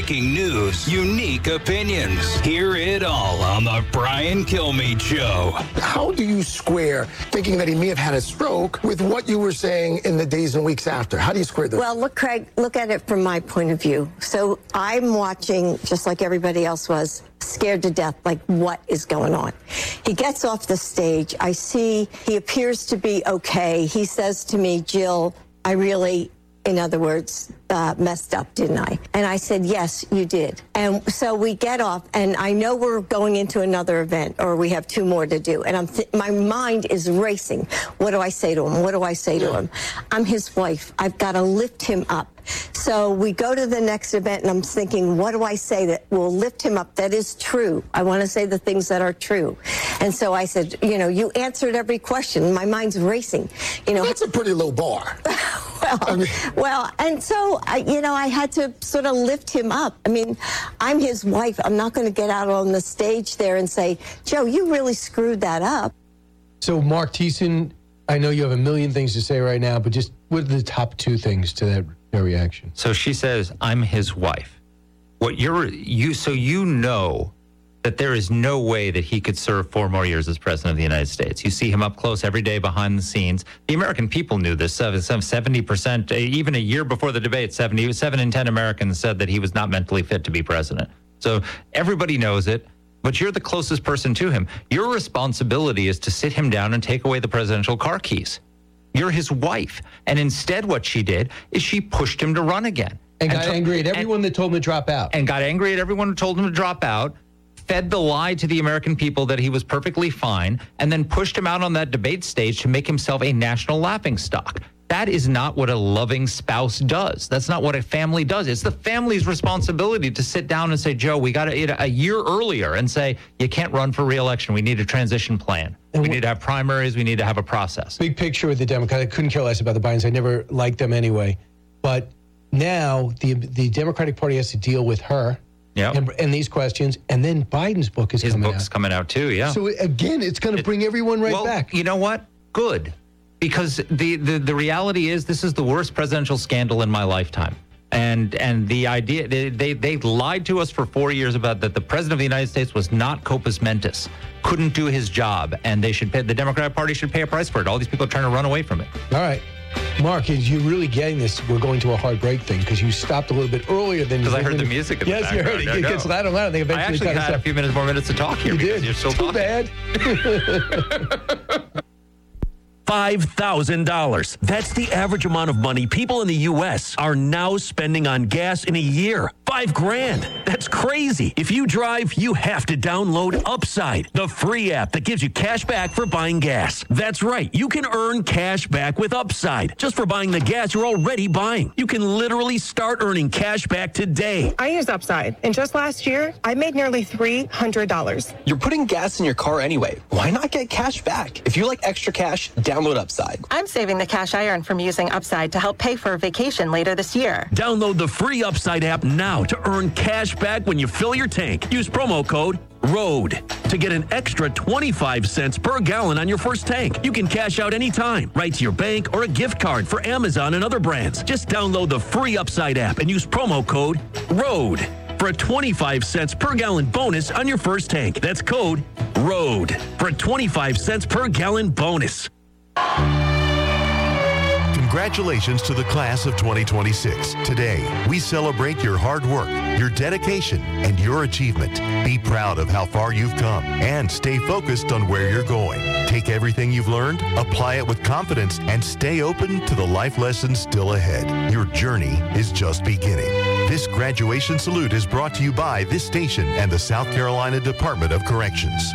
breaking news, unique opinions. Hear it all on the Brian Kilmeade Show. How do you square thinking that he may have had a stroke with what you were saying in the days and weeks after? How do you square those? Well, look, Craig, look at it from my point of view. So I'm watching, just like everybody else was, scared to death, like what is going on? He gets off the stage. I see he appears to be okay. He says to me, Jill, I really, in other words, messed up, didn't I? And I said, yes, you did. And so we get off, and I know we're going into another event, or we have two more to do. And my mind is racing. What do I say to him? What do I say to him? I'm his wife. I've got to lift him up. So we go to the next event, and I'm thinking, what do I say that will lift him up? That is true. I want to say the things that are true. And so I said, you answered every question. My mind's racing. That's a pretty low bar. And so, I had to sort of lift him up. I mean, I'm his wife. I'm not going to get out on the stage there and say, Joe, you really screwed that up. So, Mark Thiessen, I know you have a million things to say right now, but just what are the top two things to that reaction? So she says, I'm his wife. So you know that there is no way that he could serve 4 more years as president of the United States. You see him up close every day behind the scenes. The American people knew this. 70%, even a year before the debate, 7 in 10 Americans said that he was not mentally fit to be president. So everybody knows it, but you're the closest person to him. Your responsibility is to sit him down and take away the presidential car keys. You're his wife. And instead what she did is she pushed him to run again. And got angry at everyone that told him to drop out. And got angry at everyone who told him to drop out. Fed the lie to the American people that he was perfectly fine, and then pushed him out on that debate stage to make himself a national laughingstock. That is not what a loving spouse does. That's not what a family does. It's the family's responsibility to sit down and say, Joe, we got to, a year earlier, and say, you can't run for re-election. We need a transition plan. We need to have primaries. We need to have a process. Big picture with the Democrats. I couldn't care less about the Bidens. I never liked them anyway. But now the Democratic Party has to deal with her. Yep. And these questions, and then Biden's book is coming out. His book's coming out too, yeah. So again, it's going to bring everyone back. You know what? Good. Because the reality is this is the worst presidential scandal in my lifetime. And the idea, they lied to us for 4 years about that the president of the United States was not Corpus Mentis, couldn't do his job, and the Democratic Party should pay a price for it. All these people are trying to run away from it. All right. Mark, is you really getting this? We're going to a hard break thing because you stopped a little bit earlier than because I heard the music. Yes, you heard it. It gets louder and louder. They eventually I actually had a few more minutes to talk here. You did. You're still Too talking. Bad. $5,000. That's the average amount of money people in the U.S. are now spending on gas in a year. $5,000. That's crazy. If you drive, you have to download Upside, the free app that gives you cash back for buying gas. That's right. You can earn cash back with Upside just for buying the gas you're already buying. You can literally start earning cash back today. I use Upside, and just last year, I made nearly $300. You're putting gas in your car anyway. Why not get cash back? If you like extra cash, download Upside. I'm saving the cash I earn from using Upside to help pay for a vacation later this year. Download the free Upside app now to earn cash back when you fill your tank. Use promo code ROAD to get an extra 25 cents per gallon on your first tank. You can cash out anytime, right to your bank or a gift card for Amazon and other brands. Just download the free Upside app and use promo code ROAD for a 25 cents per gallon bonus on your first tank. That's code ROAD for a 25 cents per gallon bonus. Congratulations to the class of 2026. Today, we celebrate your hard work, your dedication, and your achievement. Be proud of how far you've come and stay focused on where you're going. Take everything you've learned, apply it with confidence, and stay open to the life lessons still ahead. Your journey is just beginning. This graduation salute is brought to you by this station and the South Carolina Department of Corrections.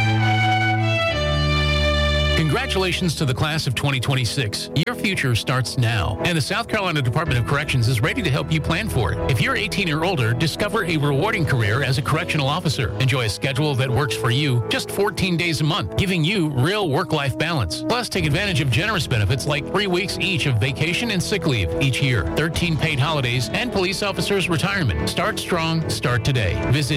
Congratulations to the class of 2026. Your future starts now, and the South Carolina Department of Corrections is ready to help you plan for it. If you're 18 or older, discover a rewarding career as a correctional officer. Enjoy a schedule that works for you, just 14 days a month, giving you real work-life balance. Plus, take advantage of generous benefits like 3 weeks each of vacation and sick leave each year, 13 paid holidays, and police officers' retirement. Start strong, start today. Visit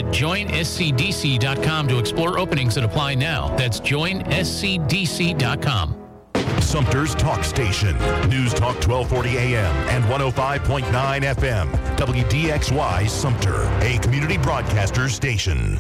joinscdc.com to explore openings that apply now. That's joinscdc.com. Sumter's talk station. News Talk 1240 AM and 105.9 FM. WDXY Sumter, a community broadcaster station.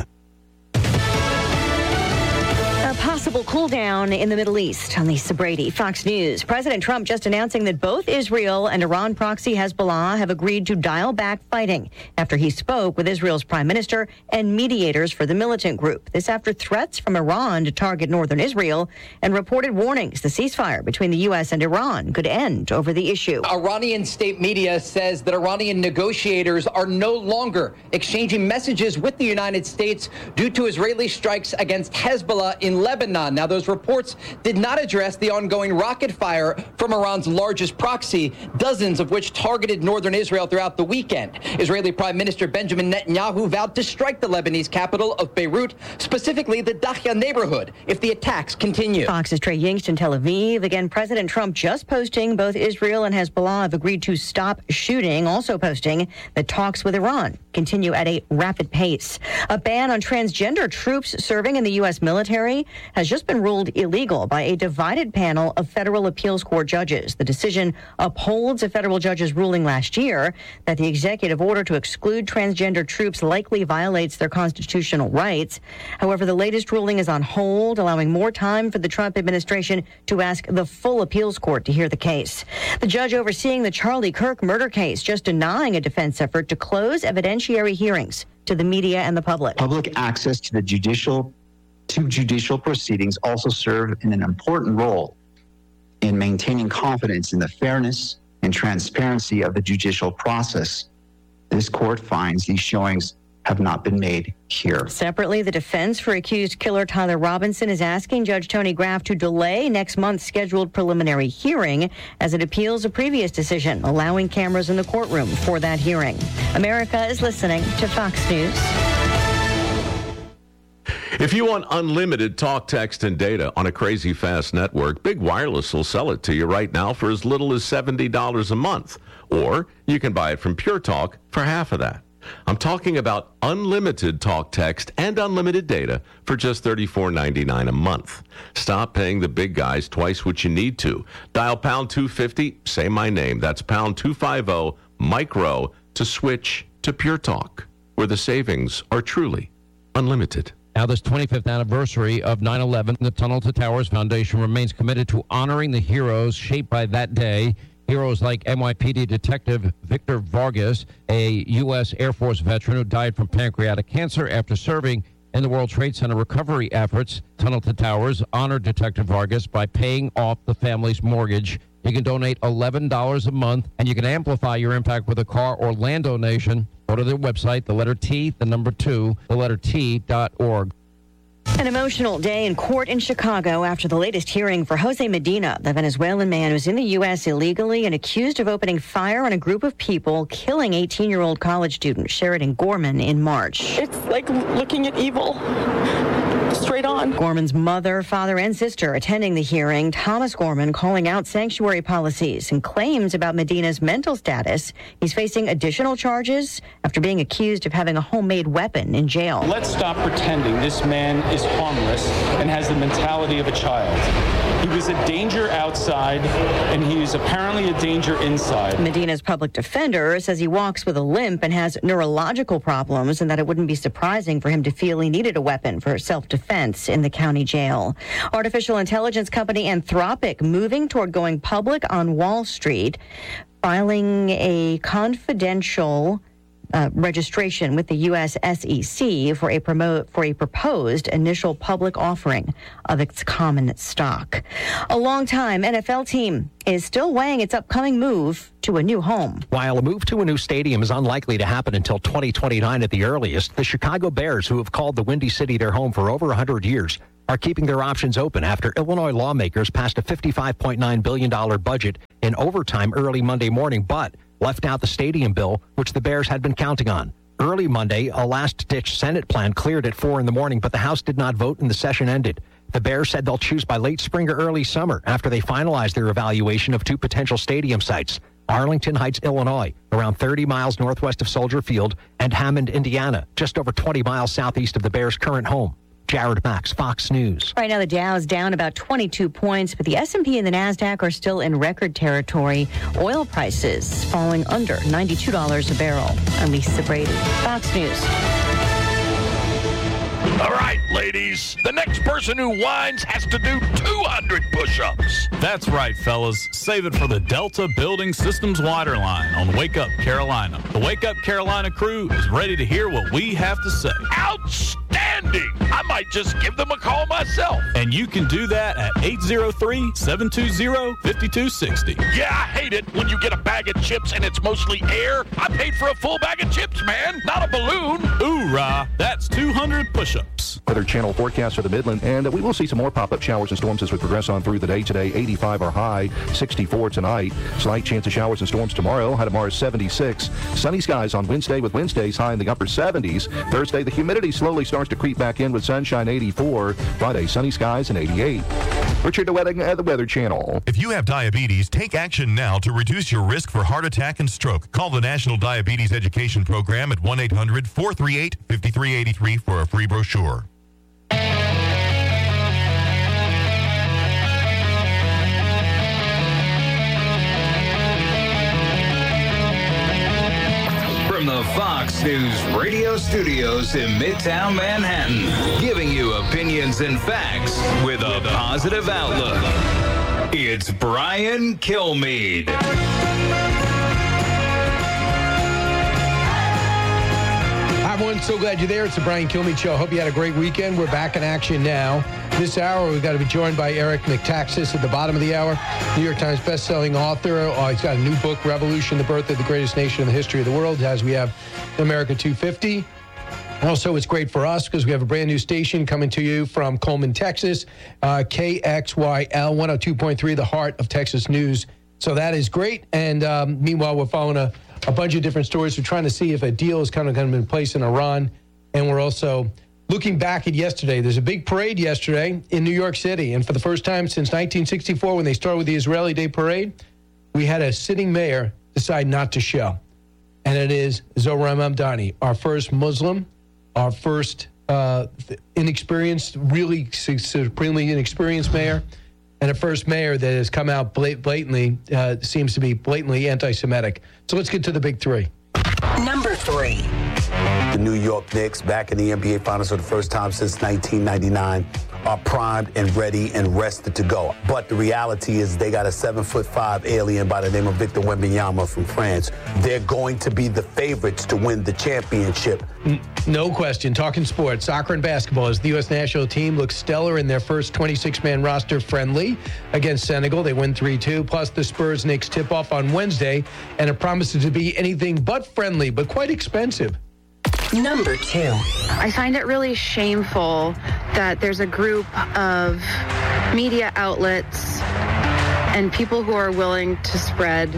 A possible cool down in the Middle East. On Lisa Brady, Fox News. President Trump just announcing that both Israel and Iran proxy Hezbollah have agreed to dial back fighting after he spoke with Israel's prime minister and mediators for the militant group. This after threats from Iran to target northern Israel and reported warnings the ceasefire between the U.S. and Iran could end over the issue. Iranian state media says that Iranian negotiators are no longer exchanging messages with the United States due to Israeli strikes against Hezbollah in Lebanon. Now, those reports did not address the ongoing rocket fire from Iran's largest proxy, dozens of which targeted northern Israel throughout the weekend. Israeli Prime Minister Benjamin Netanyahu vowed to strike the Lebanese capital of Beirut, specifically the Dahya neighborhood, if the attacks continue. Fox's Trey Yingst in Tel Aviv. Again, President Trump just posting both Israel and Hezbollah have agreed to stop shooting, also posting that talks with Iran continue at a rapid pace. A ban on transgender troops serving in the U.S. military has just been ruled illegal by a divided panel of federal appeals court judges. The decision upholds a federal judge's ruling last year that the executive order to exclude transgender troops likely violates their constitutional rights. However, the latest ruling is on hold, allowing more time for the Trump administration to ask the full appeals court to hear the case. The judge overseeing the Charlie Kirk murder case just denying a defense effort to close evidentiary hearings to the media and the public. Public access to the judicial proceedings also serve in an important role in maintaining confidence in the fairness and transparency of the judicial process. This court finds these showings have not been made here. Separately, the defense for accused killer Tyler Robinson is asking Judge Tony Graff to delay next month's scheduled preliminary hearing as it appeals a previous decision allowing cameras in the courtroom for that hearing. America is listening to Fox News. If you want unlimited talk, text, and data on a crazy fast network, Big Wireless will sell it to you right now for as little as $70 a month. Or you can buy it from Pure Talk for half of that. I'm talking about unlimited talk, text, and unlimited data for just $34.99 a month. Stop paying the big guys twice what you need to. Dial pound 250, say my name. That's pound 250, micro, to switch to Pure Talk, where the savings are truly unlimited. Now, this 25th anniversary of 9/11, the Tunnel to Towers Foundation remains committed to honoring the heroes shaped by that day. Heroes like NYPD Detective Victor Vargas, a U.S. Air Force veteran who died from pancreatic cancer after serving in the World Trade Center recovery efforts. Tunnel to Towers honored Detective Vargas by paying off the family's mortgage. You can donate $11 a month, and you can amplify your impact with a car or land donation. Go to their website, the letter T, the number 2, the letter T.org. An emotional day in court in Chicago after the latest hearing for Jose Medina, the Venezuelan man who's in the U.S. illegally and accused of opening fire on a group of people, killing 18-year-old college student Sheridan Gorman in March. It's like looking at evil. Straight on. Gorman's mother, father, and sister attending the hearing. Thomas Gorman calling out sanctuary policies and claims about Medina's mental status. He's facing additional charges after being accused of having a homemade weapon in jail. Let's stop pretending this man is harmless and has the mentality of a child. He was a danger outside, and he is apparently a danger inside. Medina's public defender says he walks with a limp and has neurological problems, and that it wouldn't be surprising for him to feel he needed a weapon for self-defense in the county jail. Artificial intelligence company Anthropic moving toward going public on Wall Street, filing a confidential registration with the U.S. SEC for a proposed initial public offering of its common stock. A longtime NFL team is still weighing its upcoming move to a new home. While a move to a new stadium is unlikely to happen until 2029 at the earliest, the Chicago Bears, who have called the Windy City their home for over 100 years, are keeping their options open after Illinois lawmakers passed a $55.9 billion budget in overtime early Monday morning, but left out the stadium bill, which the Bears had been counting on. Early Monday, a last-ditch Senate plan cleared at 4 in the morning, but the House did not vote and the session ended. The Bears said they'll choose by late spring or early summer after they finalize their evaluation of 2 potential stadium sites, Arlington Heights, Illinois, around 30 miles northwest of Soldier Field, and Hammond, Indiana, just over 20 miles southeast of the Bears' current home. Jared Max, Fox News. Right now, the Dow's down about 22 points, but the S&P and the NASDAQ are still in record territory. Oil prices falling under $92 a barrel. I'm Lisa Brady, Fox News. All right, ladies. The next person who whines has to do 200 push-ups. That's right, fellas. Save it for the Delta Building Systems Waterline on Wake Up Carolina. The Wake Up Carolina crew is ready to hear what we have to say. Outstanding! I might just give them a call myself. And you can do that at 803-720-5260. Yeah, I hate it when you get a bag of chips and it's mostly air. I paid for a full bag of chips, man, not a balloon. Hoorah! That's 200 push-ups. Weather Channel forecast for the Midland, and we will see some more pop-up showers and storms as we progress on through the day today. 85 our high, 64 tonight. Slight chance of showers and storms tomorrow. High tomorrow is 76. Sunny skies on Wednesday with Wednesdays high in the upper 70s. Thursday, the humidity slowly starts to creep back in with sunshine 84. Friday, sunny skies and 88. Richard DeWetting at the Weather Channel. If you have diabetes, take action now to reduce your risk for heart attack and stroke. Call the National Diabetes Education Program at 1-800-438-5383 for a free brochure. From the Fox News radio studios in Midtown Manhattan, giving you opinions and facts with a positive outlook. It's Brian Kilmeade. Hi, everyone. So glad you're there. It's the Brian Kilmeade Show. Hope you had a great weekend. We're back in action now. This hour, we've got to be joined by Eric McTaxis at the bottom of the hour. New York Times bestselling author. He's got a new book, Revolution, the Birth of the Greatest Nation in the History of the World, as we have America 250. Also, it's great for us because we have a brand new station coming to you from Coleman, Texas, KXYL 102.3, the heart of Texas news. So that is great. And meanwhile, we're following a bunch of different stories. We're trying to see if a deal is kind of going to be in place in Iran. And we're also looking back at yesterday. There's a big parade yesterday in New York City. And for the first time since 1964, when they started with the Israeli Day Parade, we had a sitting mayor decide not to show. And it is Zohran Mamdani, our first Muslim, our first inexperienced, really supremely inexperienced mayor, and a first mayor that has come out blatantly, seems to be blatantly anti-Semitic. So let's get to the big three. Number 3. The New York Knicks, back in the NBA Finals for the first time since 1999, are primed and ready and rested to go. But the reality is they got a 7'5" alien by the name of Victor Wembanyama from France. They're going to be the favorites to win the championship. No question. Talking sports, soccer and basketball, as the U.S. national team looks stellar in their first 26-man roster friendly against Senegal. They win 3-2. Plus the Spurs-Knicks tip-off on Wednesday, and it promises to be anything but friendly, but quite expensive. Number 2. I find it really shameful that there's a group of media outlets and people who are willing to spread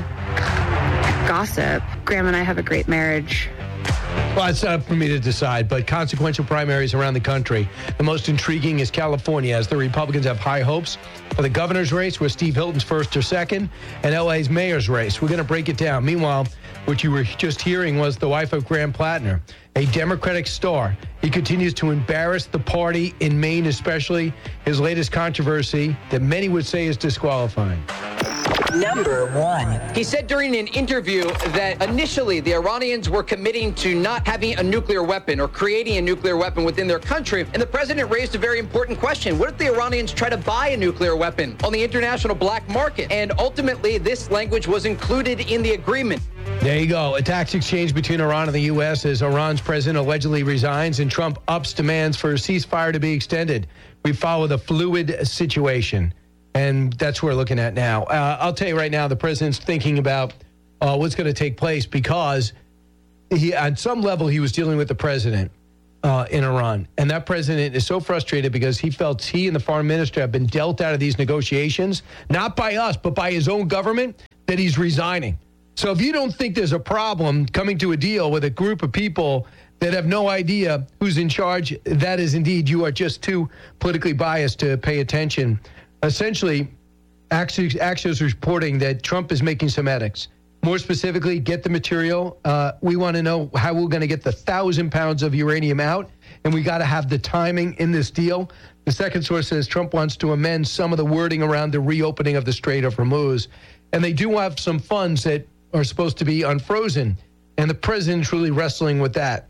gossip. Graham and I have a great marriage. Well, it's not up for me to decide, but consequential primaries around the country. The most intriguing is California, as the Republicans have high hopes for the governor's race, where Steve Hilton's first or second, and LA's mayor's race. We're going to break it down. Meanwhile, what you were just hearing was the wife of Graham Plattner, a Democratic star. He continues to embarrass the party in Maine, especially his latest controversy that many would say is disqualifying. Number 1. He said during an interview that initially the Iranians were committing to not having a nuclear weapon or creating a nuclear weapon within their country. And the president raised a very important question. What if the Iranians try to buy a nuclear weapon on the international black market? And ultimately, this language was included in the agreement. There you go. A tax exchange between Iran and the U.S. as Iran's president allegedly resigns and Trump ups demands for a ceasefire to be extended. We follow the fluid situation. And that's what we're looking at now. I'll tell you right now, the president's thinking about what's going to take place because on some level, he was dealing with the president in Iran. And that president is so frustrated because he felt he and the foreign minister have been dealt out of these negotiations, not by us, but by his own government, that he's resigning. So if you don't think there's a problem coming to a deal with a group of people that have no idea who's in charge, that is indeed, you are just too politically biased to pay attention. Essentially, Axios is reporting that Trump is making some edicts. More specifically, get the material. We want to know how we're going to get the 1,000 pounds of uranium out and we got to have the timing in this deal. The second source says Trump wants to amend some of the wording around the reopening of the Strait of Hormuz. And they do have some funds that are supposed to be unfrozen. And the president's really wrestling with that.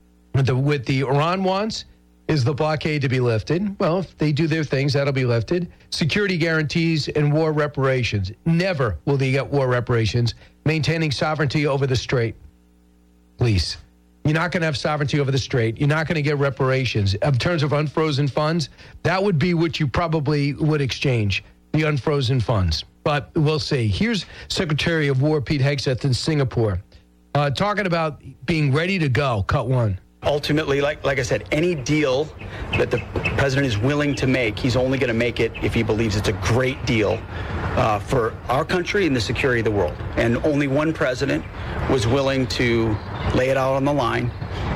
What the Iran wants is the blockade to be lifted. Well, if they do their things, that'll be lifted. Security guarantees and war reparations. Never will they get war reparations. Maintaining sovereignty over the Strait. Please. You're not going to have sovereignty over the Strait. You're not going to get reparations. In terms of unfrozen funds, that would be what you probably would exchange, the unfrozen funds. But we'll see. Here's Secretary of War Pete Hegseth in Singapore talking about being ready to go. Cut one. Ultimately, like I said, any deal that the president is willing to make, he's only going to make it if he believes it's a great deal for our country and the security of the world. And only one president was willing to lay it out on the line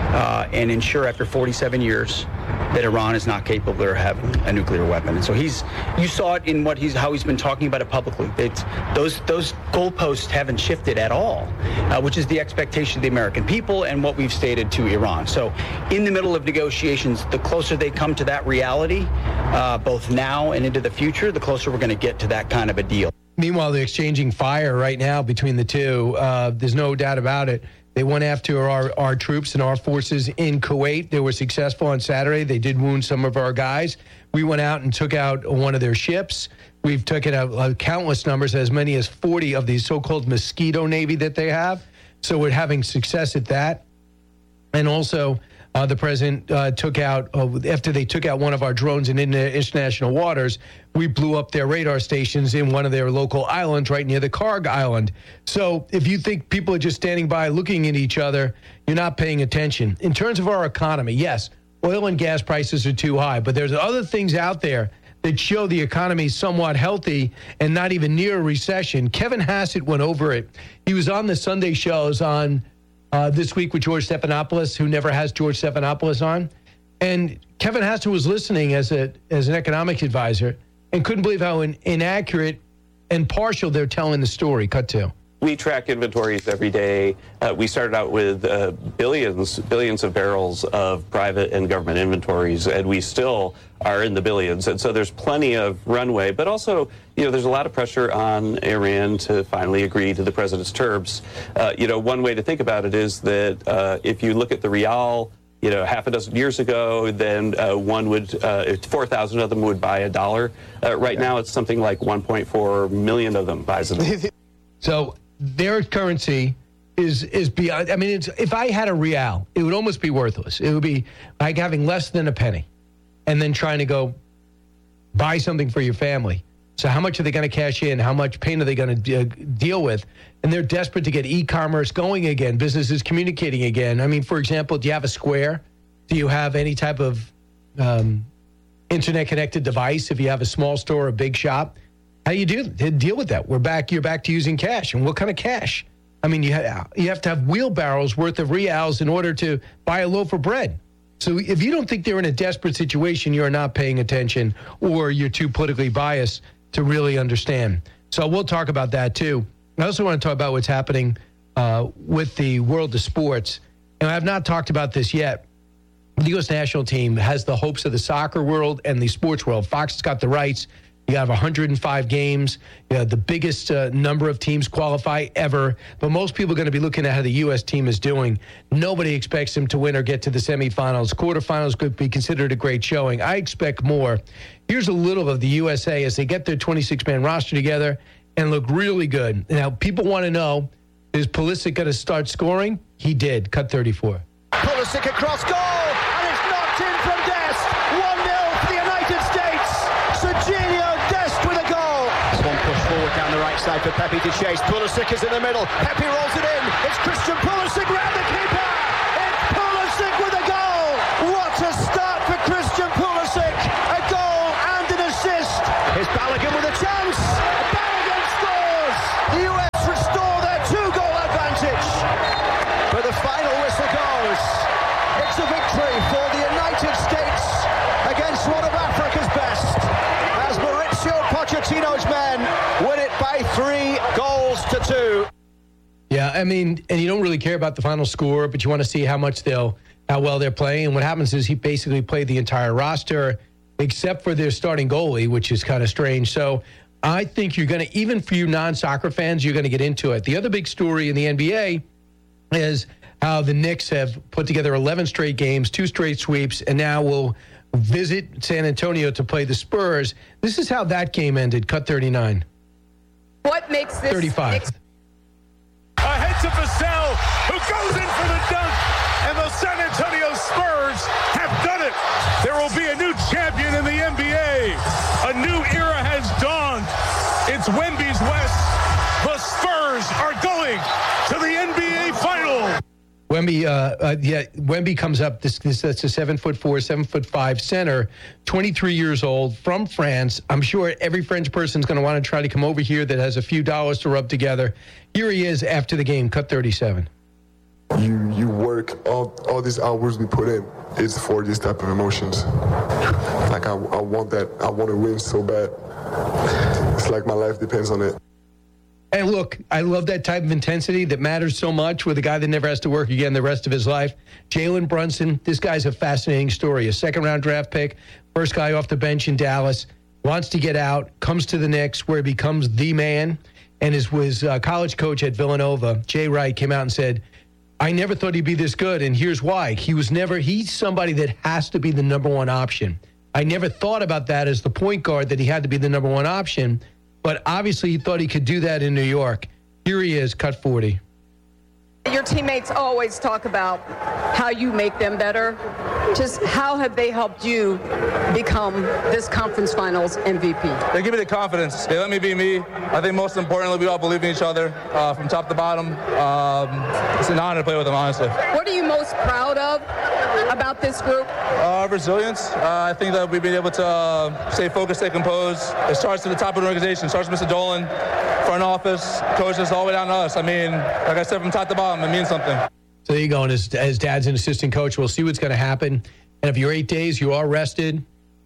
and ensure after 47 years that Iran is not capable of having a nuclear weapon. And so you saw it in how he's been talking about it publicly. Those goalposts haven't shifted at all, which is the expectation of the American people and what we've stated to Iran. So in the middle of negotiations, the closer they come to that reality, both now and into the future, the closer we're going to get to that kind of a deal. Meanwhile, they're exchanging fire right now between the two. There's no doubt about it. They went after our troops and our forces in Kuwait. They were successful on Saturday. They did wound some of our guys. We went out and took out one of their ships. We've taken out countless numbers, as many as 40 of these so-called Mosquito Navy that they have. So we're having success at that. And also, the president took out, after they took out one of our drones in international waters, we blew up their radar stations in one of their local islands right near the Karg Island. So if you think people are just standing by looking at each other, you're not paying attention. In terms of our economy, yes, oil and gas prices are too high, but there's other things out there that show the economy is somewhat healthy and not even near a recession. Kevin Hassett went over it. He was on the Sunday shows on this week with George Stephanopoulos, who never has George Stephanopoulos on. And Kevin Hassett was listening as an economic advisor and couldn't believe how inaccurate and partial they're telling the story. Cut two. We track inventories every day. We started out with billions of barrels of private and government inventories, and we still are in the billions. And so there's plenty of runway, but also, there's a lot of pressure on Iran to finally agree to the president's terms. One way to think about it is that if you look at the Rial, half a dozen years ago, then 4,000 of them would buy $1. Right now, it's something like 1.4 million of them buys $1. So their currency is beyond. I mean, if I had a Rial, it would almost be worthless. It would be like having less than a penny and then trying to go buy something for your family. So how much are they going to cash in? How much pain are they going to deal with? And they're desperate to get e-commerce going again, businesses communicating again. I mean, for example, do you have a Square? Do you have any type of internet-connected device if you have a small store or a big shop? How do you deal with that? You're back to using cash. And what kind of cash? I mean, you have to have wheelbarrows worth of reals in order to buy a loaf of bread. So if you don't think they're in a desperate situation, you're not paying attention, or you're too politically biased to really understand. So we'll talk about that too. I also want to talk about what's happening with the world of sports. And I have not talked about this yet. The U.S. national team has the hopes of the soccer world and the sports world. Fox has got the rights. You have 105 games. You have the biggest number of teams qualify ever. But most people are going to be looking at how the U.S. team is doing. Nobody expects them to win or get to the semifinals. Quarterfinals could be considered a great showing. I expect more. Here's a little of the USA as they get their 26-man roster together and look really good. Now, people want to know, is Pulisic going to start scoring? He did. Cut 34. Pulisic across goal, and it's knocked in from Dest. 1-0 for the United States. Serginho Dest with a goal. This one pushed forward down the right side for Pepe to chase. Pulisic is in the middle. Pepe rolls it in. It's Christian Pulisic round the keeper. It's Pulisic with a goal. What a start for Christian Pulisic. A goal and an assist. Here's Balogun with a chance. Balogun scores. The US restore their 2-goal advantage. But the final whistle goes. It's a victory for the United States against one of Africa's best, as Mauricio Pochettino's men win it by 3-2. Yeah, I mean, and you don't really care about the final score, but you want to see how well they're playing. And what happens is he basically played the entire roster except for their starting goalie, which is kind of strange. So I think you're going to, even for you non-soccer fans, you're going to get into it. The other big story in the NBA is how the Knicks have put together 11 straight games, 2 straight sweeps, and now will visit San Antonio to play the Spurs. This is how that game ended. Cut 39. What makes this 35. Ahead to Vassell, who goes in for the dunk, and the San Antonio Spurs have done it. There will be a new champion in the NBA. A new era has dawned. It's Wemby's West. The Spurs are going to the NBA Final. Wemby comes up. That's a 7'4", 7'5" center, 23 years old, from France. I'm sure every French person's going to want to try to come over here that has a few dollars to rub together. Here he is after the game. Cut 37. You work all these hours we put in is for this type of emotions. Like I want that. I want to win so bad. It's like my life depends on it. And look, I love that type of intensity that matters so much with a guy that never has to work again the rest of his life. Jalen Brunson, this guy's a fascinating story. A second-round draft pick, first guy off the bench in Dallas, wants to get out, comes to the Knicks where he becomes the man, and his college coach at Villanova, Jay Wright, came out and said, I never thought he'd be this good, and here's why. He's somebody that has to be the number one option. I never thought about that as the point guard, that he had to be the number one option. But obviously, he thought he could do that in New York. Here he is, cut 40. Your teammates always talk about how you make them better. Just how have they helped you become this conference finals MVP? They give me the confidence. They let me be me. I think most importantly, we all believe in each other from top to bottom. It's an honor to play with them, honestly. What are you most proud of about this group? Resilience. I think that we've been able to stay focused, stay composed. It starts at the top of the organization. It starts with Mr. Dolan, front office, coaches, all the way down to us. I mean, like I said, from top to bottom, it means something. So there you go. And as Dad's an assistant coach, we'll see what's going to happen. And if you're 8 days, you are rested.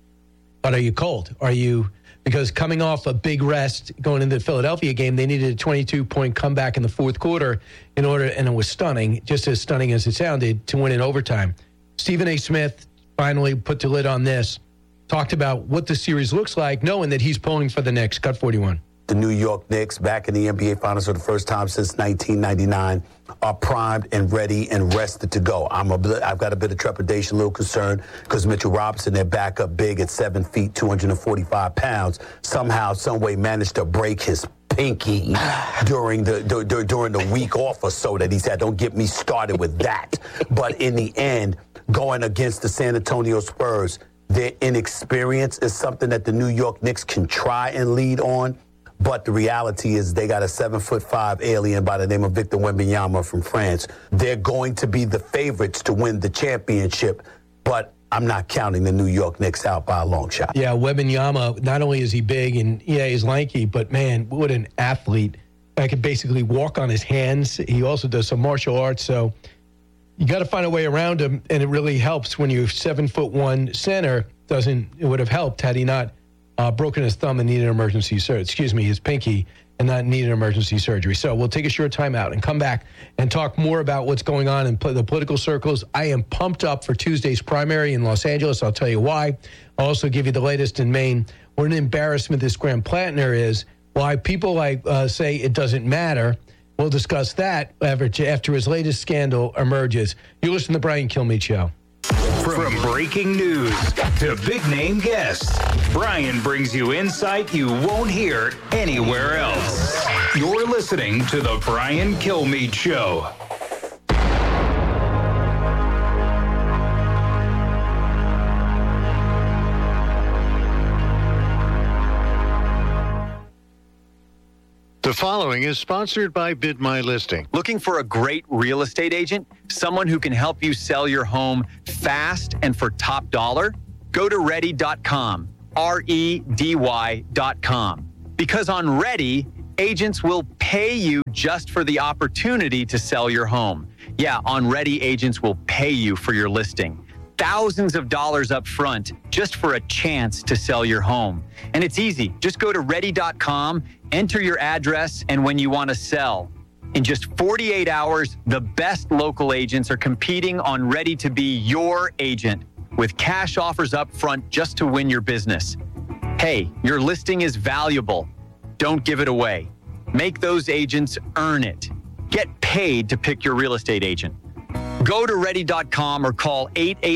But are you cold? Because coming off a big rest going into the Philadelphia game, they needed a 22-point comeback in the fourth quarter and it was stunning, just as stunning as it sounded, to win in overtime. Stephen A. Smith finally put the lid on this, talked about what the series looks like, knowing that he's pulling for the Knicks. Cut 41. The New York Knicks, back in the NBA Finals for the first time since 1999, are primed and ready and rested to go. I've got a bit of trepidation, a little concern, because Mitchell Robinson, their backup big at 7 feet, 245 pounds, somehow, some way managed to break his pinky during the week off or so that he said, don't get me started with that. But in the end, going against the San Antonio Spurs, their inexperience is something that the New York Knicks can try and lead on. But the reality is they got a 7'5" alien by the name of Victor Wembanyama from France. They're going to be the favorites to win the championship, but I'm not counting the New York Knicks out by a long shot. Yeah, Wembanyama, not only is he big and he's lanky, but man, what an athlete. I could basically walk on his hands. He also does some martial arts, so you got to find a way around him, and it really helps when you're 7'1" center. It would have helped had he not broken his thumb and needed emergency surgery. His pinky, and not needed emergency surgery. So we'll take a short time out and come back and talk more about what's going on in the political circles. I am pumped up for Tuesday's primary in Los Angeles. I'll tell you why. I'll also give you the latest in Maine. What an embarrassment this Graham Plattner is. Why people say it doesn't matter. We'll discuss that after his latest scandal emerges. You listen to the Brian Kilmeade Show. From breaking news to big-name guests, Brian brings you insight you won't hear anywhere else. You're listening to The Brian Kilmeade Show. The following is sponsored by Bid My Listing. Looking for a great real estate agent? Someone who can help you sell your home fast and for top dollar? Go to Ready.com, REDY.com. Because on Ready, agents will pay you just for the opportunity to sell your home. Yeah, on Ready, agents will pay you for your listing. Thousands of dollars up front just for a chance to sell your home. And it's easy. Just go to Ready.com, enter your address, and when you want to sell. In just 48 hours, the best local agents are competing on Ready to be your agent with cash offers up front just to win your business. Hey, your listing is valuable. Don't give it away. Make those agents earn it. Get paid to pick your real estate agent. Go to ready.com or call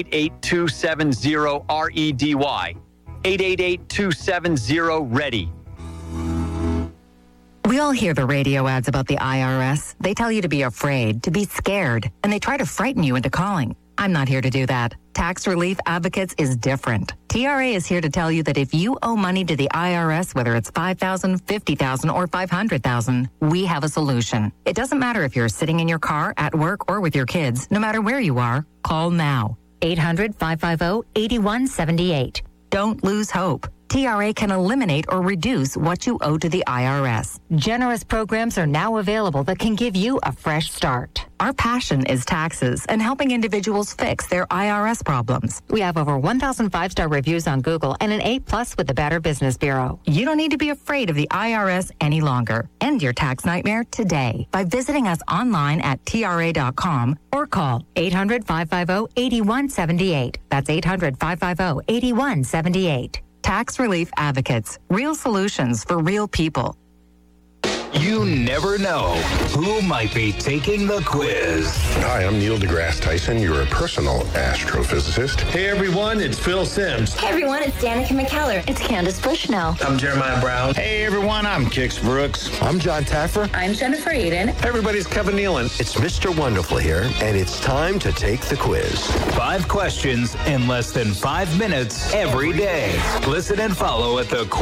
888-270-REDY. 888-270-READY. We all hear the radio ads about the IRS. They tell you to be afraid, to be scared, and they try to frighten you into calling. I'm not here to do that. Tax Relief Advocates is different. TRA is here to tell you that if you owe money to the IRS, whether it's $5,000, $50,000, or $500,000, we have a solution. It doesn't matter if you're sitting in your car, at work, or with your kids. No matter where you are, call now. 800-550-8178. Don't lose hope. TRA can eliminate or reduce what you owe to the IRS. Generous programs are now available that can give you a fresh start. Our passion is taxes and helping individuals fix their IRS problems. We have over 1,000 5-star reviews on Google and an A+ with the Better Business Bureau. You don't need to be afraid of the IRS any longer. End your tax nightmare today by visiting us online at TRA.com or call 800-550-8178. That's 800-550-8178. Tax Relief Advocates. Real solutions for real people. You never know who might be taking the quiz. Hi, I'm Neil deGrasse Tyson, your personal astrophysicist. Hey everyone, it's Phil Simms. Hey everyone, it's Danica McKellar. It's Candace Bushnell. I'm Jeremiah Brown. Hey everyone, I'm Kix Brooks. I'm John Taffer. I'm Jennifer Aiden. Hey everybody, it's Kevin Nealon. It's Mr. Wonderful here, and it's time to take the quiz. 5 questions in less than 5 minutes every day. Listen and follow at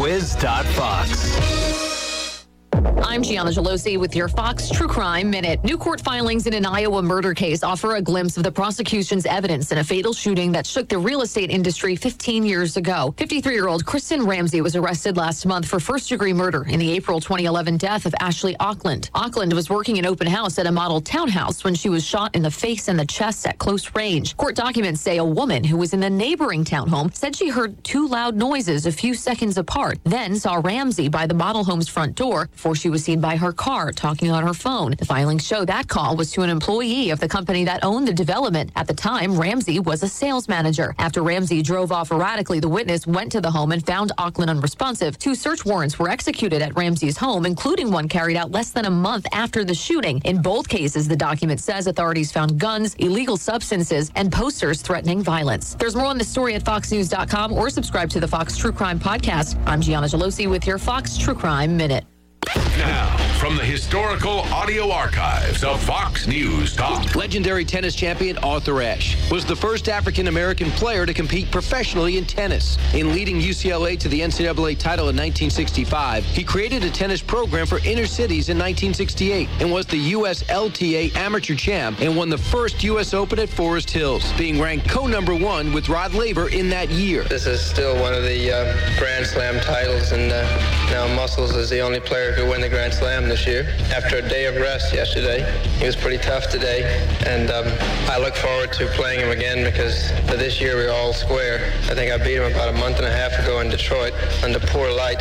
thequiz.fox. I'm Gianna Gelosi with your Fox True Crime Minute. New court filings in an Iowa murder case offer a glimpse of the prosecution's evidence in a fatal shooting that shook the real estate industry 15 years ago. 53-year-old Kristen Ramsey was arrested last month for first-degree murder in the April 2011 death of Ashley Auckland. Auckland was working an open house at a model townhouse when she was shot in the face and the chest at close range. Court documents say a woman who was in the neighboring townhome said she heard 2 loud noises a few seconds apart, then saw Ramsey by the model home's front door before she was seen by her car talking on her phone. The filings show that call was to an employee of the company that owned the development. At the time, Ramsey was a sales manager. After Ramsey drove off erratically, the witness went to the home and found Auckland unresponsive. 2 search warrants were executed at Ramsey's home, including one carried out less than a month after the shooting. In both cases, the document says authorities found guns, illegal substances, and posters threatening violence. There's more on this story at foxnews.com or subscribe to the Fox True Crime Podcast. I'm Gianna Gelosi with your Fox True Crime Minute. Now, from the historical audio archives of Fox News Talk. Legendary tennis champion Arthur Ashe was the first African-American player to compete professionally in tennis. In leading UCLA to the NCAA title in 1965, he created a tennis program for inner cities in 1968 and was the U.S. LTA amateur champ and won the first U.S. Open at Forest Hills, being ranked co-number 1 with Rod Laver in that year. This is still one of the Grand Slam titles, and now Muscles is the only player who win the Grand Slam this year. After a day of rest yesterday, he was pretty tough today, and I look forward to playing him again because for this year we're all square. I think I beat him about a month and a half ago in Detroit under poor lights.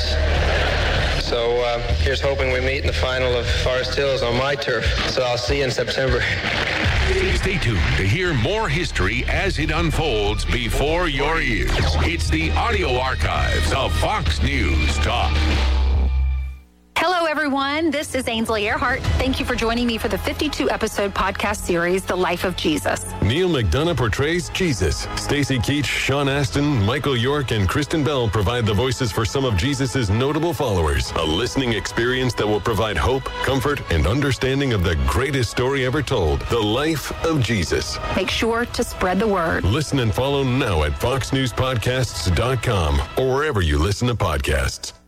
So here's hoping we meet in the final of Forest Hills on my turf. So I'll see you in September. Stay tuned to hear more history as it unfolds before your ears. It's the audio archives of Fox News Talk. Hello, everyone. This is Ainsley Earhart. Thank you for joining me for the 52-episode podcast series, The Life of Jesus. Neil McDonough portrays Jesus. Stacey Keach, Sean Astin, Michael York, and Kristen Bell provide the voices for some of Jesus' notable followers. A listening experience that will provide hope, comfort, and understanding of the greatest story ever told, The Life of Jesus. Make sure to spread the word. Listen and follow now at foxnewspodcasts.com or wherever you listen to podcasts.